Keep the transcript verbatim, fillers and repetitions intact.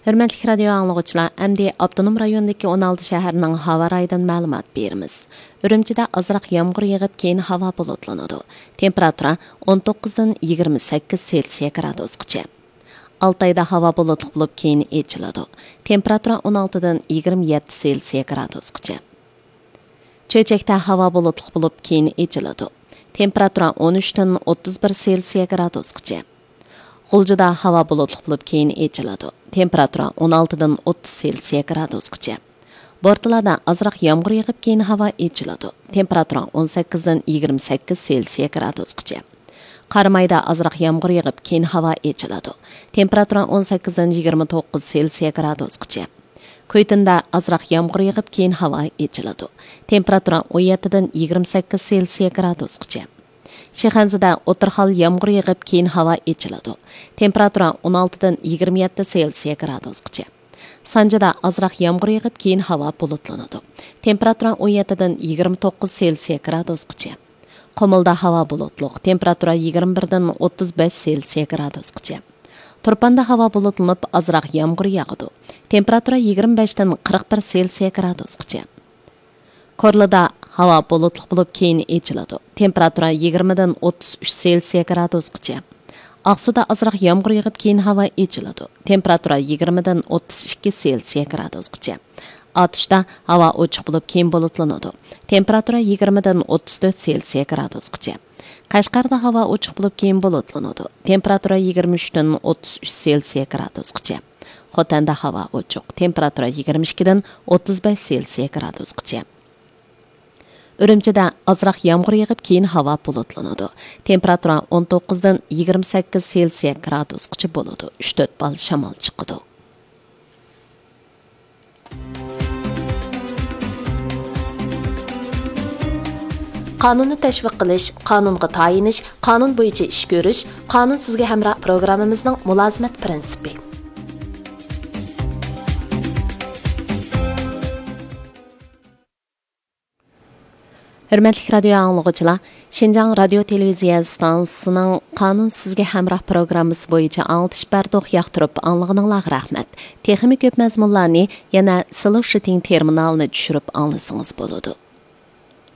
Hürmetlik radio anlıqçılar, əmdi Abdunum rayonundakı on olti şəhərinin hava rayından məlumat berimiz. Ürümçidə azraq yağmur yağıb, keyin hava bulutlanıdı. Temperatura on to'qqizdan yigirma sakkiz Selsiya gradusgacha. Altayda hava bulutluq bo'lib, keyin echiladi. Temperatura on oltidan yigirma yetti Selsiya gradusgacha. Cho'chakda hava bulutluq bo'lib, keyin echiladi. Temperatura on uchdan o'ttiz bir Selsiya gradusgacha. G'uljida havo bulutluq bo'lib, keyin echiladi. Temperatura on oltidan o'ttiz Selsiya gradusgacha. Bortlarda azroq yomg'ir yog'ib, keyin havo echiladi. Temperatura on sakkizdan yigirma sakkiz Selsiya gradusgacha. Qarmayda azroq yomg'ir yog'ib, keyin havo echiladi. Temperatura on sakkizdan yigirma to'qqiz Selsiya gradusgacha. Ko'ytinda azroq yomg'ir yog'ib, keyin havo echiladi. Temperatura on yettidan yigirma sakkiz Selsiya gradusgacha. Shixanzida o'tirxal yomg'ir yog'ib, keyin havo echiladi. Temperatura on oltidan yigirma yetti Selsiya gradusgacha. Sanjida azroq yomg'ir yog'ib, keyin havo bulutlanadi. Temperatura on yettidan yigirma to'qqiz Selsiya gradusgacha. Qumulda havo bulutluq. Temperatura yigirma birdan o'ttiz besh Selsiya gradusgacha. Turpanda havo bulutlanib, azroq yomg'ir yog'adi. Temperatura yigirma beshdan qirq bir Selsiya gradusgacha. Korlida havo bulutluq bo'lib, keyin echiladi. Temperatura yigirmadan o'ttiz uch Selsiya gradusgacha. Aqsuda azroq yomg'ir yog'ib, keyin havo echiladi. Temperatura yigirmadan o'ttiz ikki Selsiya gradusgacha. Atishda havo ochiq bo'lib, keyin bulutlanadi. Temperatura yigirmadan o'ttiz to'rt Selsiya gradusgacha. Qashqarda havo ochiq bo'lib, keyin bulutlanadi. Temperatura yigirma uchdan o'ttiz uch Selsiya gradusgacha. Xotanda havo ochiq. Temperatura yigirma ikkidan o'ttiz besh Selsiya gradusgacha. Ürümchida azroq yomg'ir yog'ib, keyin havo bulutlanadi. Temperatura on to'qqizdan yigirma sakkiz Selsiya gradusgacha bo'ladi. uch to'rt bal shamol chiqadi. Qonunni tashviq qilish, qonunga tayinish, qonun bo'yicha ish ko'rish, qonun sizga hamroh programmamizning mulozimat prinsipi. Hürmetlik radio anlıqçılar, Şinjan radio televiziya stansiyasining Qonun sizga hamroh programmasi bo'yicha anglitish bardoq yoqtirib anlig'ininglar rahmat. Texnik ko'p mazmunlarni yana Solution terminalini tushirib anglasangiz bo'ladi.